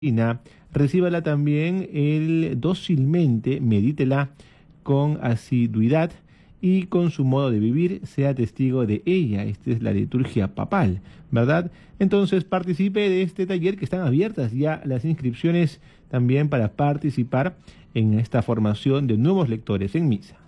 recíbala también dócilmente, medítela con asiduidad y con su modo de vivir, sea testigo de ella. Esta es la liturgia papal, ¿verdad? Entonces participe de este taller, que están abiertas ya las inscripciones también para participar en esta formación de nuevos lectores en misa.